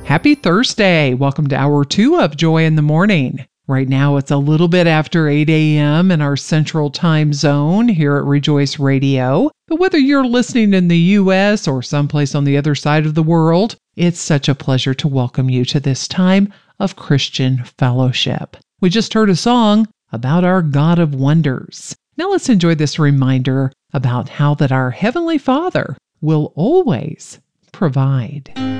Happy Thursday. Welcome to Hour 2 of Joy in the Morning. Right now it's a little bit after 8 a.m. in our central time zone here at Rejoice Radio. But whether you're listening in the U.S. or someplace on the other side of the world, it's such a pleasure to welcome you to this time of Christian fellowship. We just heard a song about our God of wonders. Now let's enjoy this reminder about how that our Heavenly Father will always provide.